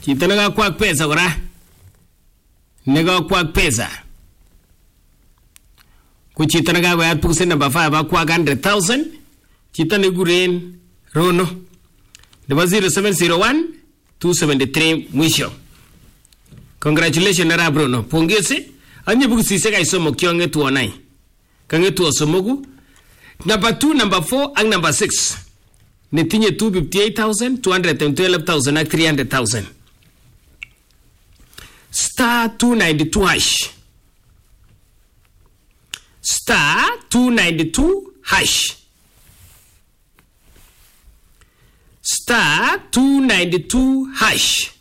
Chito nekakwak pesa kora. Nekakwak pesa. Ku chito nekakoyat boxit number 5 akwak 100,000. Chito nekuren Rono. Nebo 0701 273 mwisho. Congratulations Arab Rono. Pongezi. Anye bukisisiek ay somok kyongetu onai. Kangetu osomogu. Number 2, number 4 and number 6. Netinye 258,000, 212,000 and 300,000. Star 292 hash. Star 292 hash. Star 292 hash.